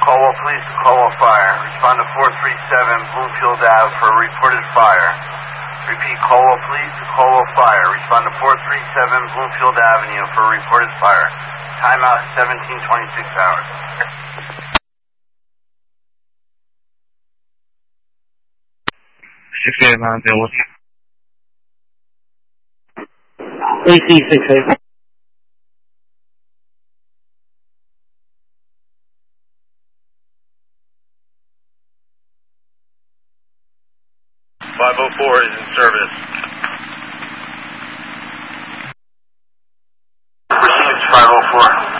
Caldwell Police to Caldwell Fire. Respond to 437 Bloomfield Ave for a reported fire. Repeat, Caldwell Police to Caldwell Fire. Respond to 437 Bloomfield Avenue for a reported fire. Timeout 17:26 hours. 689, deal with you. AC 68. .504 is in service. 504.